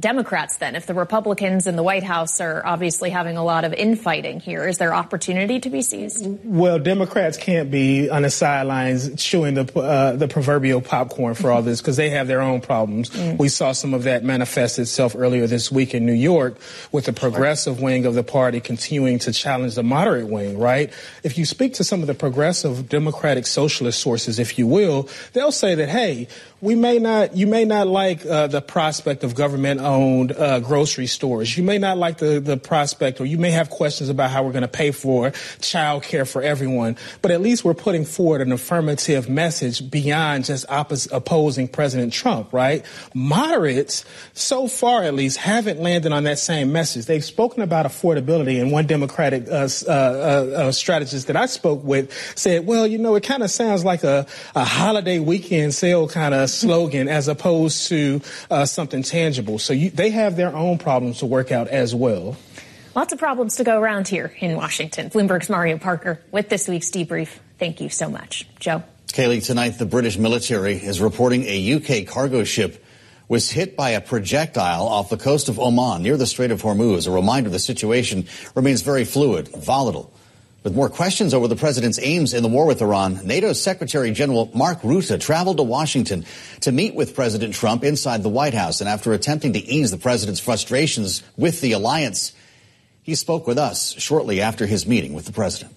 Democrats then? If the Republicans in the White House are obviously having a lot of infighting here, is there opportunity to be seized? Well, Democrats can't be on the sidelines chewing the proverbial popcorn for all this because they have their own problems. We saw some of that manifest itself earlier this week in New York with the progressive wing of the party continuing to challenge the moderate wing, right? If you speak to some of the progressive Democratic socialist sources, if you will, they'll say that, hey, you may not like the prospect of government-owned grocery stores. You may not like the prospect, or you may have questions about how we're going to pay for child care for everyone. But at least we're putting forward an affirmative message beyond just opposing President Trump, right? Moderates, so far at least, haven't landed on that same message. They've spoken about affordability, and one Democratic strategist that I spoke with said, well, you know, it kind of sounds like a holiday weekend sale kind of slogan as opposed to something tangible. So they have their own problems to work out as well. Lots of problems to go around here in Washington. Bloomberg's Mario Parker with this week's debrief. Thank you so much. Joe. Kaylee, tonight the British military is reporting a UK cargo ship was hit by a projectile off the coast of Oman near the Strait of Hormuz. A reminder the situation remains very fluid, volatile. With more questions over the president's aims in the war with Iran, NATO's Secretary General Mark Rutte traveled to Washington to meet with President Trump inside the White House. And after attempting to ease the president's frustrations with the alliance, he spoke with us shortly after his meeting with the president.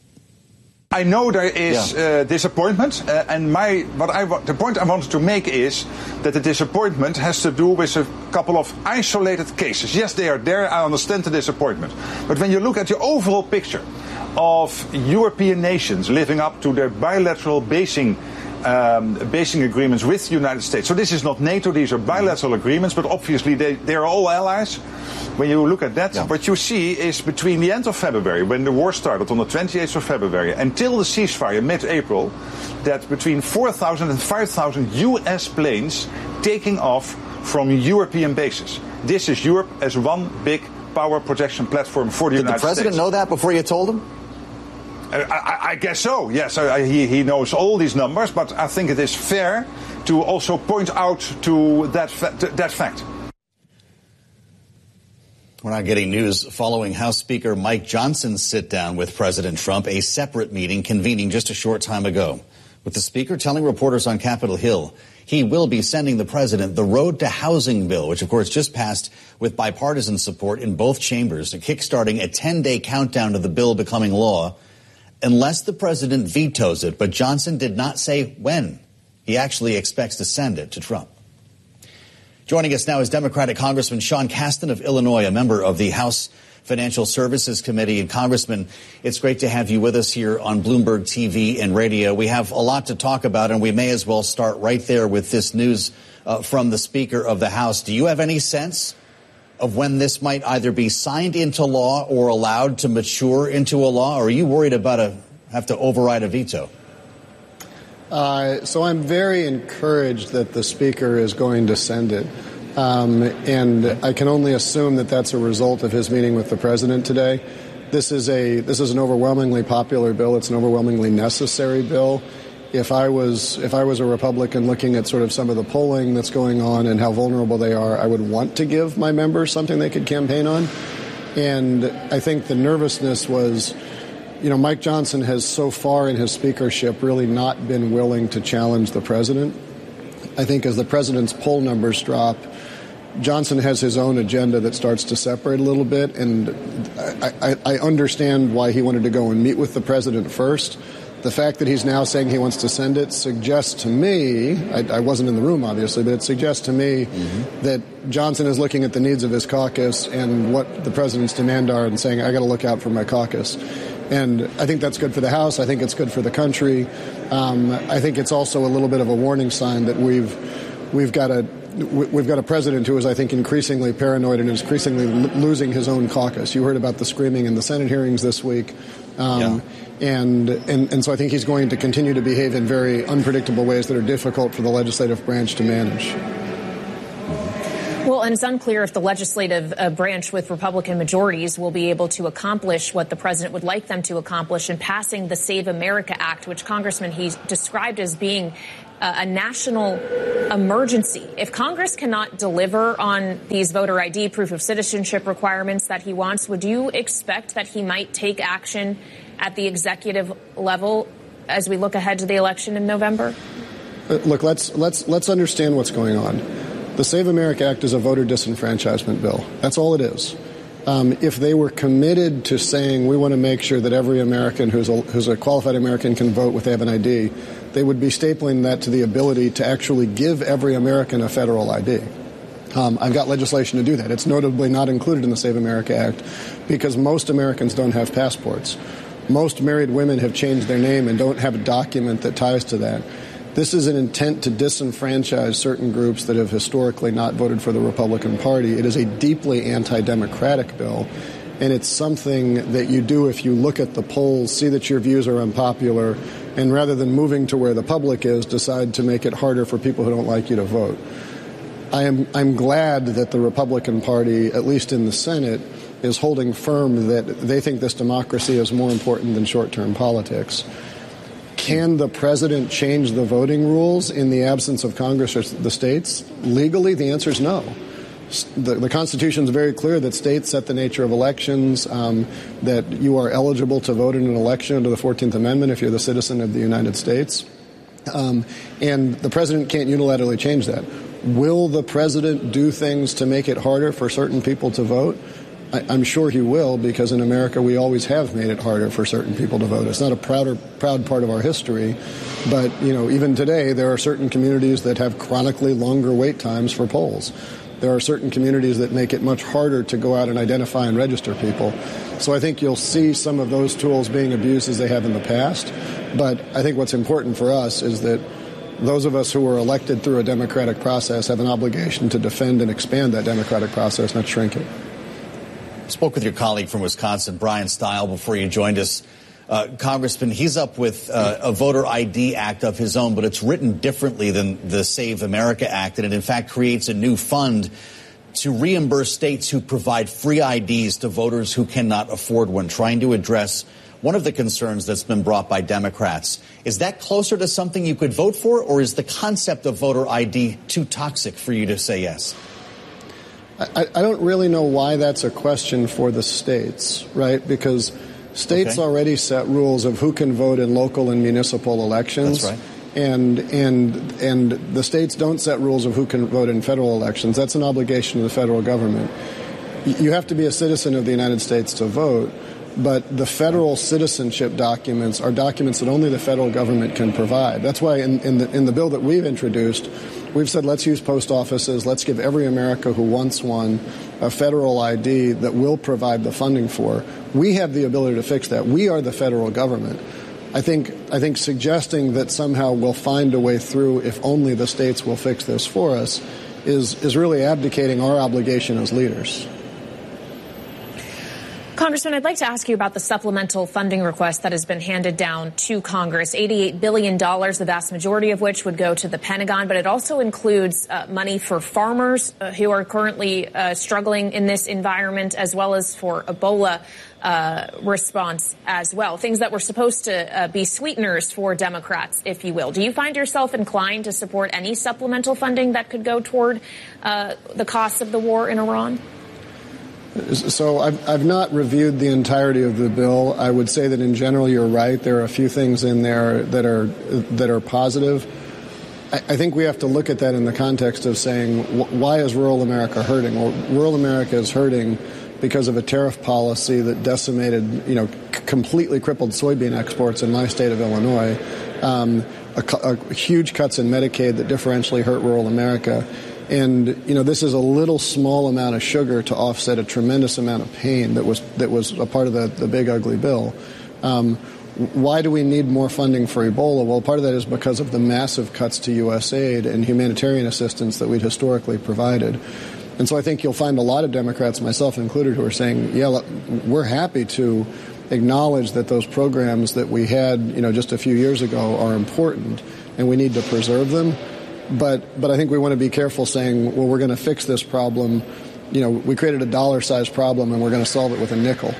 I know there is disappointment, and the point I wanted to make is that the disappointment has to do with a couple of isolated cases. Yes, they are there. I understand the disappointment. But when you look at the overall picture of European nations living up to their bilateral basing agreements with the United States. So this is not NATO, these are bilateral agreements, but obviously they are all allies. When you look at that, what you see is between the end of February, when the war started on the 28th of February, until the ceasefire mid-April, that between 4,000 and 5,000 U.S. planes taking off from European bases. This is Europe as one big power projection platform for the United States. Did the president know that before you told him? I guess so, yes. He knows all these numbers, but I think it is fair to also point out to that fact. We're not getting news following House Speaker Mike Johnson's sit-down with President Trump, a separate meeting convening just a short time ago, with the Speaker telling reporters on Capitol Hill he will be sending the president the Road to Housing bill, which, of course, just passed with bipartisan support in both chambers, kickstarting a 10-day countdown to the bill becoming law, unless the president vetoes it. But Johnson did not say when he actually expects to send it to Trump. Joining us now is Democratic Congressman Sean Casten of Illinois, a member of the House Financial Services Committee. And Congressman, it's great to have you with us here on Bloomberg TV and radio. We have a lot to talk about, and we may as well start right there with this news from the Speaker of the House. Do you have any sense of when this might either be signed into law or allowed to mature into a law? Or are you worried about have to override a veto? So I'm very encouraged that the Speaker is going to send it. And I can only assume that that's a result of his meeting with the President today. This is an overwhelmingly popular bill. It's an overwhelmingly necessary bill. If I was a Republican looking at sort of some of the polling that's going on and how vulnerable they are, I would want to give my members something they could campaign on. And I think the nervousness was, Mike Johnson has so far in his speakership really not been willing to challenge the president. I think as the president's poll numbers drop, Johnson has his own agenda that starts to separate a little bit. And I understand why he wanted to go and meet with the president first. The fact that he's now saying he wants to send it suggests to me, I wasn't in the room obviously, but it suggests to me that Johnson is looking at the needs of his caucus and what the president's demand are and saying, I got to look out for my caucus. And I think that's good for the House. I think it's good for the country. I think it's also a little bit of a warning sign that we've got a president who is, I think, increasingly paranoid and is increasingly losing his own caucus. You heard about the screaming in the Senate hearings this week. And so I think he's going to continue to behave in very unpredictable ways that are difficult for the legislative branch to manage. Well, and it's unclear if the legislative branch with Republican majorities will be able to accomplish what the president would like them to accomplish in passing the Save America Act, which, Congressman, he's described as being a national emergency. If Congress cannot deliver on these voter ID, proof of citizenship requirements that he wants, would you expect that he might take action at the executive level as we look ahead to the election in November? Look, let's understand what's going on. The Save America Act is a voter disenfranchisement bill. That's all it is. If they were committed to saying we want to make sure that every American who's a qualified American can vote if they have an ID, they would be stapling that to the ability to actually give every American a federal ID. I've got legislation to do that. It's notably not included in the Save America Act because most Americans don't have passports. Most married women have changed their name and don't have a document that ties to that. This is an intent to disenfranchise certain groups that have historically not voted for the Republican Party. It is a deeply anti-democratic bill, and it's something that you do if you look at the polls, see that your views are unpopular, and rather than moving to where the public is, decide to make it harder for people who don't like you to vote. I'm glad that the Republican Party, at least in the Senate, is holding firm that they think this democracy is more important than short-term politics. Can the president change the voting rules in the absence of Congress or the states? Legally, the answer is no. The Constitution is very clear that states set the nature of elections, that you are eligible to vote in an election under the 14th Amendment if you're the citizen of the United States. And the president can't unilaterally change that. Will the president do things to make it harder for certain people to vote? I'm sure he will, because in America we always have made it harder for certain people to vote. It's not a proud part of our history, but even today there are certain communities that have chronically longer wait times for polls. There are certain communities that make it much harder to go out and identify and register people. So I think you'll see some of those tools being abused as they have in the past. But I think what's important for us is that those of us who were elected through a democratic process have an obligation to defend and expand that democratic process, not shrink it. Spoke with your colleague from Wisconsin, Brian Stile, before you joined us. Congressman, he's up with a voter ID act of his own, but it's written differently than the Save America Act, and it in fact creates a new fund to reimburse states who provide free IDs to voters who cannot afford one, trying to address one of the concerns that's been brought by Democrats. Is that closer to something you could vote for, or is the concept of voter ID too toxic for you to say yes? I don't really know why that's a question for the states, right? Because states already set rules of who can vote in local and municipal elections. That's right. And the states don't set rules of who can vote in federal elections. That's an obligation of the federal government. You have to be a citizen of the United States to vote, but the federal citizenship documents are documents that only the federal government can provide. That's why in the bill that we've introduced, we've said let's use post offices, let's give every America who wants one a federal ID that we'll provide the funding for. We have the ability to fix that. We are the federal government. I think suggesting that somehow we'll find a way through if only the states will fix this for us is really abdicating our obligation as leaders. Congressman, I'd like to ask you about the supplemental funding request that has been handed down to Congress. $88 billion, the vast majority of which would go to the Pentagon, but it also includes money for farmers who are currently struggling in this environment, as well as for Ebola response as well. Things that were supposed to be sweeteners for Democrats, if you will. Do you find yourself inclined to support any supplemental funding that could go toward the costs of the war in Iran? So I've not reviewed the entirety of the bill. I would say that in general you're right. There are a few things in there that are positive. I think we have to look at that in the context of saying, why is rural America hurting? Well, rural America is hurting because of a tariff policy that decimated, completely crippled soybean exports in my state of Illinois, huge cuts in Medicaid that differentially hurt rural America. And, this is a little small amount of sugar to offset a tremendous amount of pain that was a part of the big, ugly bill. Why do we need more funding for Ebola? Well, part of that is because of the massive cuts to U.S. aid and humanitarian assistance that we'd historically provided. And so I think you'll find a lot of Democrats, myself included, who are saying, yeah, we're happy to acknowledge that those programs that we had, just a few years ago are important and we need to preserve them. But I think we want to be careful saying, well, we're going to fix this problem. We created a dollar-sized problem and we're going to solve it with a nickel.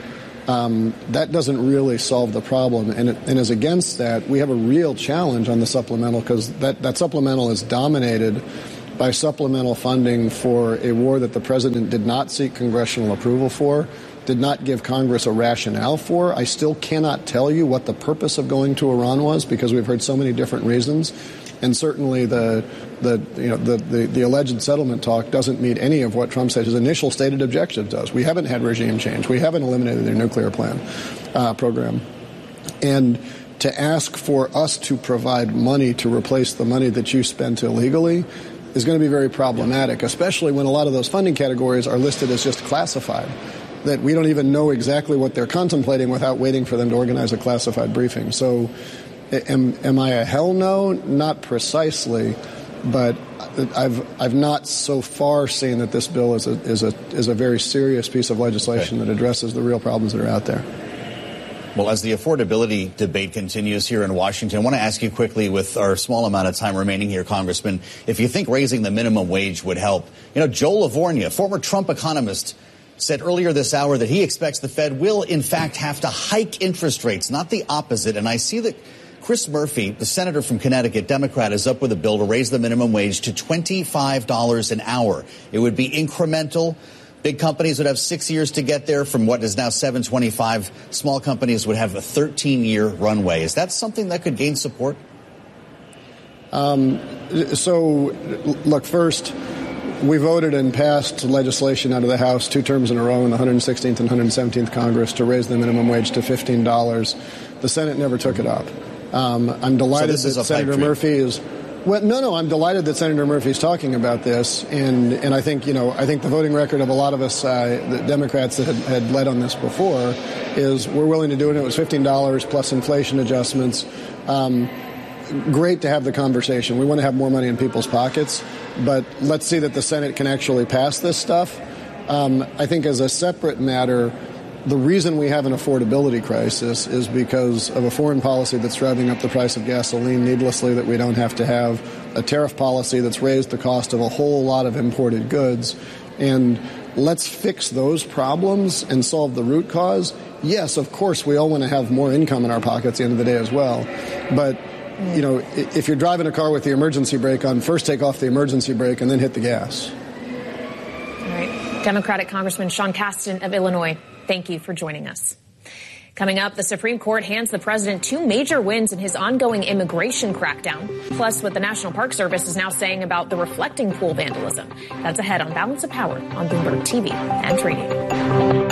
that doesn't really solve the problem. And as against that, we have a real challenge on the supplemental, because that supplemental is dominated by supplemental funding for a war that the president did not seek congressional approval for, did not give Congress a rationale for. I still cannot tell you what the purpose of going to Iran was, because we've heard so many different reasons. And certainly the alleged settlement talk doesn't meet any of what Trump said his initial stated objective does. We haven't had regime change. We haven't eliminated their nuclear program. And to ask for us to provide money to replace the money that you spent illegally is going to be very problematic, especially when a lot of those funding categories are listed as just classified, that we don't even know exactly what they're contemplating without waiting for them to organize a classified briefing. So am I a hell no? Not precisely, but I've not so far seen that this bill is a very serious piece of legislation that addresses the real problems that are out there. Well, as the affordability debate continues here in Washington, I want to ask you quickly, with our small amount of time remaining here, Congressman, if you think raising the minimum wage would help. Joe Livornia, former Trump economist, said earlier this hour that he expects the Fed will, in fact, have to hike interest rates, not the opposite. And I see that Chris Murphy, the senator from Connecticut, Democrat, is up with a bill to raise the minimum wage to $25 an hour. It would be incremental. Big companies would have 6 years to get there from what is now $7.25. Small companies would have a 13-year runway. Is that something that could gain support? So, look, first, we voted and passed legislation out of the House 2 terms in a row in the 116th and 117th Congress to raise the minimum wage to $15. The Senate never took it up. I'm delighted that Senator Murphy is... Well, no, I'm delighted that Senator Murphy's talking about this, and I think, I think the voting record of a lot of us, the Democrats that had led on this before, is we're willing to do it. It was $15 plus inflation adjustments. Great to have the conversation. We want to have more money in people's pockets, but let's see that the Senate can actually pass this stuff. I think as a separate matter, the reason we have an affordability crisis is because of a foreign policy that's driving up the price of gasoline needlessly, that we don't have to have a tariff policy that's raised the cost of a whole lot of imported goods. And let's fix those problems and solve the root cause. Yes, of course, we all want to have more income in our pockets at the end of the day as well. But, if you're driving a car with the emergency brake on, first take off the emergency brake and then hit the gas. All right. Democratic Congressman Sean Casten of Illinois, thank you for joining us. Coming up, the Supreme Court hands the president 2 major wins in his ongoing immigration crackdown, plus what the National Park Service is now saying about the reflecting pool vandalism. That's ahead on Balance of Power on Bloomberg TV and Radio.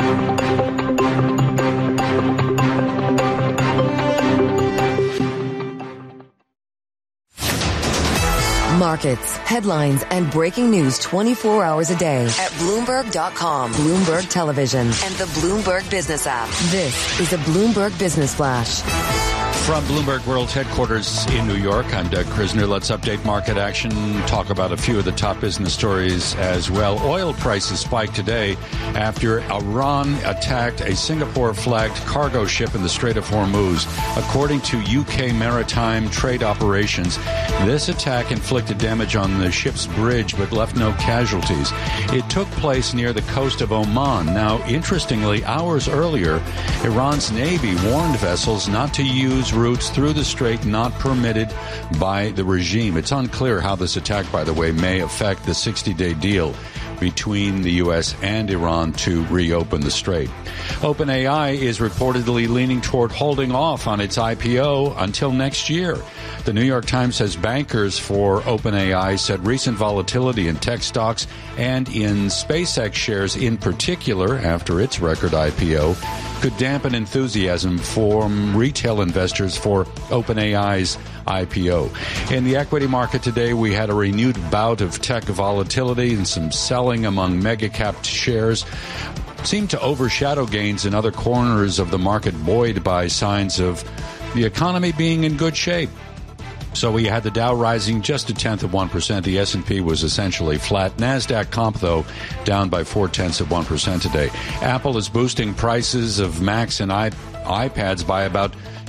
Markets, headlines, and breaking news 24 hours a day at Bloomberg.com, Bloomberg Television, and the Bloomberg Business app. This is a Bloomberg Business Flash. From Bloomberg World's headquarters in New York, I'm Doug Krisner. Let's update market action, talk about a few of the top business stories as well. Oil prices spiked today after Iran attacked a Singapore-flagged cargo ship in the Strait of Hormuz. According to UK Maritime Trade Operations, this attack inflicted damage on the ship's bridge but left no casualties. It took place near the coast of Oman. Now, interestingly, hours earlier, Iran's Navy warned vessels not to use routes through the strait not permitted by the regime. It's unclear how this attack, by the way, may affect the 60-day deal between the U.S. and Iran to reopen the strait. OpenAI is reportedly leaning toward holding off on its IPO until next year. The New York Times says bankers for OpenAI said recent volatility in tech stocks and in SpaceX shares in particular after its record IPO could dampen enthusiasm from retail investors for OpenAI's IPO. In the equity market today, we had a renewed bout of tech volatility and some selling among mega-capped shares seemed to overshadow gains in other corners of the market, buoyed by signs of the economy being in good shape. So we had the Dow rising just 0.1%. The S&P was essentially flat. NASDAQ comp, though, down by 0.4% today. Apple is boosting prices of Macs and iPads by about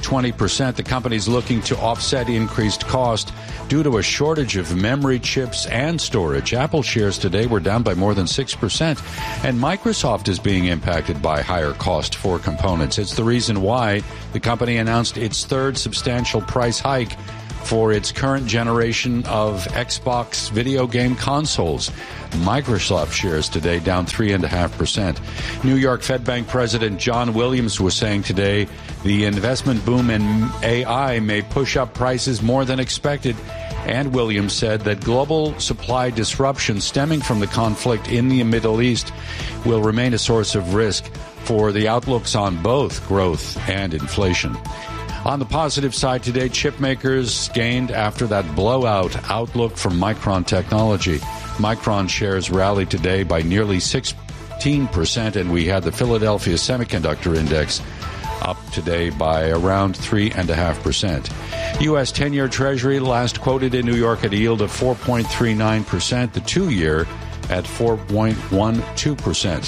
20%. The company's looking to offset increased cost due to a shortage of memory chips and storage. Apple shares today were down by more than 6%, and Microsoft is being impacted by higher cost for components. It's the reason why the company announced its third substantial price hike for its current generation of Xbox video game consoles. Microsoft shares today down 3.5%. New York Fed Bank President John Williams was saying today the investment boom in AI may push up prices more than expected. And Williams said that global supply disruption stemming from the conflict in the Middle East will remain a source of risk for the outlooks on both growth and inflation. On the positive side today, chip makers gained after that blowout outlook from Micron Technology. Micron shares rallied today by nearly 16%, and we had the Philadelphia Semiconductor Index up today by around 3.5%. U.S. 10-year Treasury last quoted in New York at a yield of 4.39%, the 2-year at 4.12%.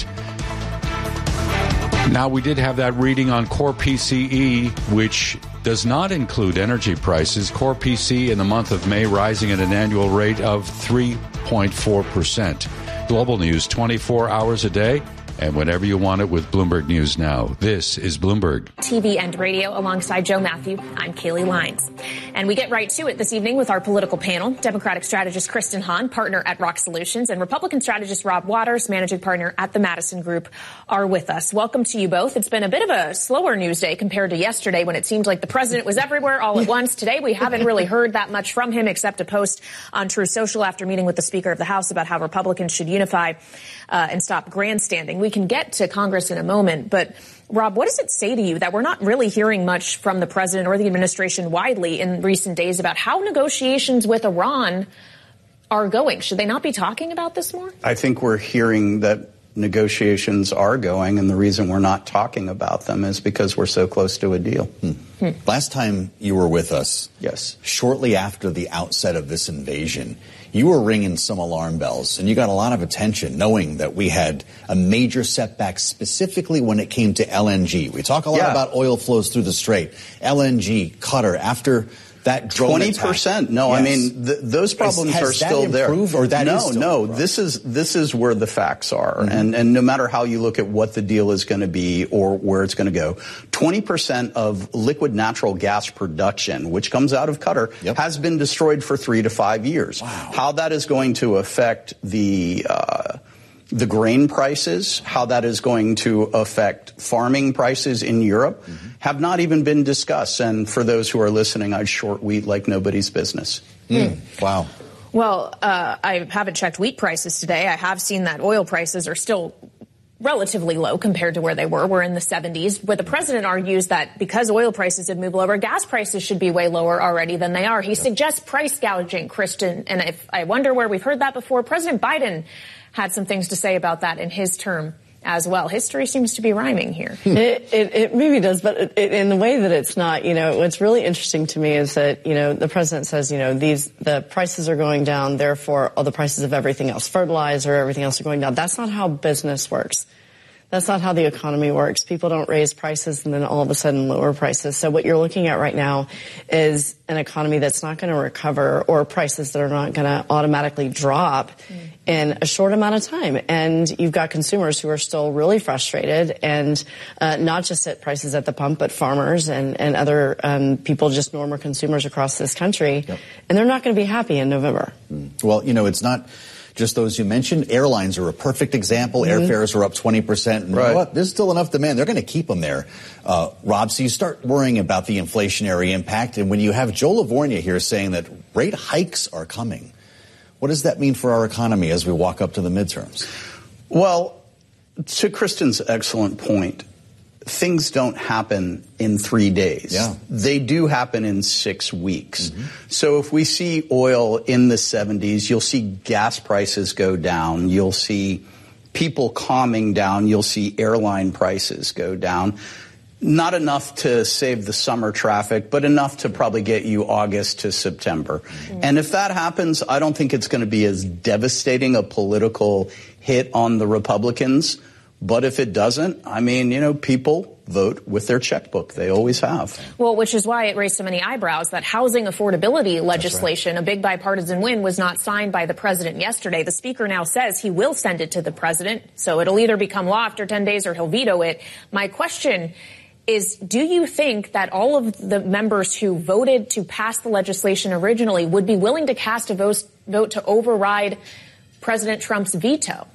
Now, we did have that reading on core PCE, which does not include energy prices. Core PCE in the month of May rising at an annual rate of 3.4%. Global news 24 hours a day and whenever you want it with Bloomberg News Now. This is Bloomberg. TV and radio alongside Joe Matthew. I'm Kaylee Lines. And we get right to it this evening with our political panel. Democratic strategist Kristen Hahn, partner at Rock Solutions, and Republican strategist Rob Waters, managing partner at the Madison Group, are with us. Welcome to you both. It's been a bit of a slower news day compared to yesterday when it seemed like the president was everywhere all at once. Today, we haven't really heard that much from him except a post on Truth Social after meeting with the Speaker of the House about how Republicans should unify and stop grandstanding. We can get to Congress in a moment, but Rob, what does it say to you that we're not really hearing much from the president or the administration widely in recent days about how negotiations with Iran are going? Should they not be talking about this more? I think we're hearing that negotiations are going, and the reason we're not talking about them is because we're so close to a deal. Last time you were with us, yes, shortly after the outset of this invasion, you were ringing some alarm bells, and you got a lot of attention knowing that we had a major setback specifically when it came to LNG. We talk a lot about oil flows through the Strait. LNG, Qatar, after that drone 20%. Attack. No, yes. I mean, those problems are still there. Or that is still this is where the facts are. Mm-hmm. And no matter how you look at what the deal is going to be or where it's going to go, 20% of liquid natural gas production, which comes out of Qatar, has been destroyed for 3 to 5 years. Wow. How that is going to affect the grain prices, how that is going to affect farming prices in Europe, have not even been discussed. And for those who are listening, I'd short wheat like nobody's business. Wow. Well, I haven't checked wheat prices today. I have seen that oil prices are still relatively low compared to where they were. We're in the 70s. But the president argues that because oil prices have moved lower, gas prices should be way lower already than they are. He suggests price gouging, Kristen. And if I wonder where we've heard that before. President Biden had some things to say about that in his term as well. History seems to be rhyming here. It maybe does, but in the way that it's not. What's really interesting to me is that, the president says, the prices are going down, therefore all the prices of everything else, fertilizer, everything else are going down. That's not how business works. That's not how the economy works. People don't raise prices and then all of a sudden lower prices. So what you're looking at right now is an economy that's not going to recover, or prices that are not going to automatically drop in a short amount of time. And you've got consumers who are still really frustrated, and not just at prices at the pump, but farmers and other people, just normal consumers across this country. And they're not going to be happy in November. Well, it's not just those you mentioned. Airlines are a perfect example. Airfares are up 20%. And you know what? There's still enough demand. They're going to keep them there. Rob, so you start worrying about the inflationary impact. And when you have Joe Livornia here saying that rate hikes are coming, what does that mean for our economy as we walk up to the midterms? Well, to Kristen's excellent point, things don't happen in 3 days. They do happen in 6 weeks. So if we see oil in the 70s, you'll see gas prices go down. You'll see people calming down. You'll see airline prices go down. Not enough to save the summer traffic, but enough to probably get you August to September. And if that happens, I don't think it's going to be as devastating a political hit on the Republicans. But if it doesn't, people vote with their checkbook. They always have. Well, which is why it raised so many eyebrows that housing affordability legislation, a big bipartisan win, was not signed by the president yesterday. The speaker now says he will send it to the president, so it'll either become law after 10 days or he'll veto it. My question is, do you think that all of the members who voted to pass the legislation originally would be willing to cast a vote to override President Trump's veto?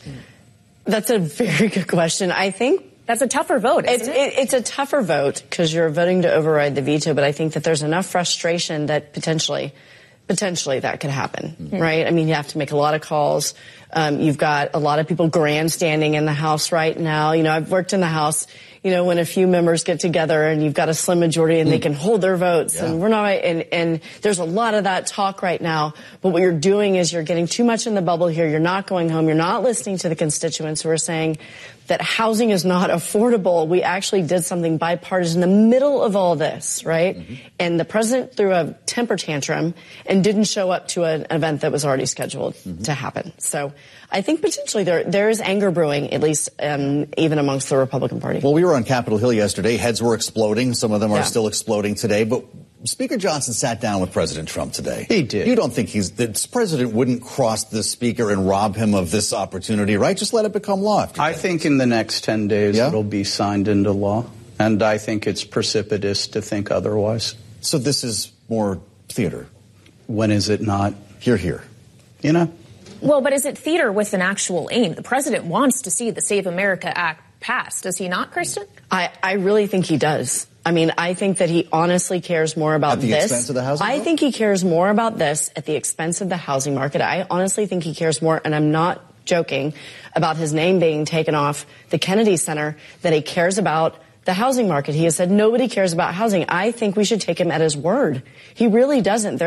That's a very good question. I think that's a tougher vote, isn't it? It's a tougher vote because you're voting to override the veto, but I think that there's enough frustration that potentially that could happen, right? I mean, you have to make a lot of calls. You've got a lot of people grandstanding in the House right now. You know, I've worked in the House, you know, when a few members get together and you've got a slim majority and they can hold their votes and we're not, and there's a lot of that talk right now. But what you're doing is you're getting too much in the bubble here. You're not going home. You're not listening to the constituents who are saying that housing is not affordable. We actually did something bipartisan in the middle of all this, right? And the president threw a temper tantrum and didn't show up to an event that was already scheduled to happen. So I think potentially there is anger brewing, at least even amongst the Republican Party. Well, we were on Capitol Hill yesterday. Heads were exploding. Some of them are still exploding today. But Speaker Johnson sat down with President Trump today. He did. You don't think the president wouldn't cross the speaker and rob him of this opportunity, right? Just let it become law. I think in the next 10 days it'll be signed into law. And I think it's precipitous to think otherwise. So this is more theater. When is it not? Hear. You know? Well, but is it theater with an actual aim? The president wants to see the Save America Act passed. Does he not, Kristen? I really think he does. I mean, I think that he honestly cares more about this. At the expense of the housing market? I think he cares more about this at the expense of the housing market. I honestly think he cares more, and I'm not joking, about his name being taken off the Kennedy Center, that he cares about the housing market. He has said nobody cares about housing. I think we should take him at his word. He really doesn't.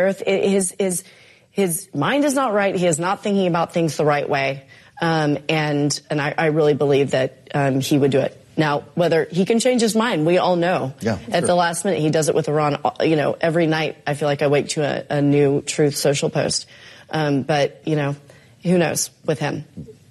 His mind is not right. He is not thinking about things the right way. And I really believe that he would do it. Now, whether he can change his mind, we all know. At the last minute, he does it with Iran. You know, every night I feel like I wake to a new Truth Social post. But, you know, who knows with him?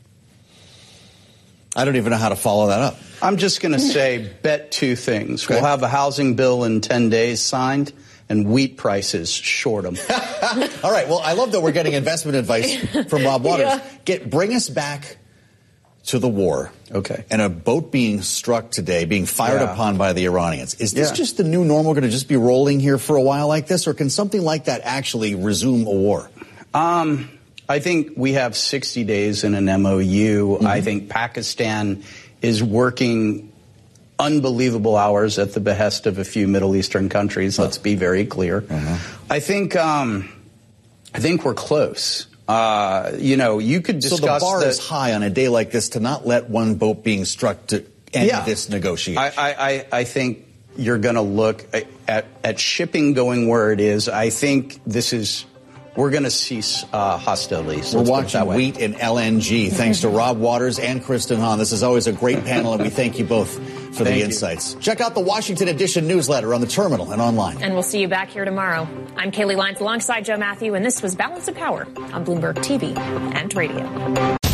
I don't even know how to follow that up. I'm just going to say bet two things. Okay. We'll have a housing bill in 10 days signed, and wheat prices short them. All right. Well, I love that we're getting investment advice from Rob Waters. Bring us back to the war. Okay. And a boat being struck today, being fired upon by the Iranians. Is this just the new normal, going to just be rolling here for a while like this, or can something like that actually resume a war? I think we have 60 days in an MOU. I think Pakistan is working unbelievable hours at the behest of a few Middle Eastern countries. Let's be very clear. I think we're close. You know, you could discuss. So the bar is high on a day like this to not let one boat being struck to end this negotiation. I think you're going to look at shipping going where it is. I think we're going to cease hostilities. We're watching wheat and LNG. Thanks to Rob Waters and Kristen Hahn. This is always a great panel, and we thank you both for the insights. Check out the Washington Edition newsletter on the terminal and online. And we'll see you back here tomorrow. I'm Kaylee Lyons alongside Joe Matthew, and this was Balance of Power on Bloomberg TV and Radio.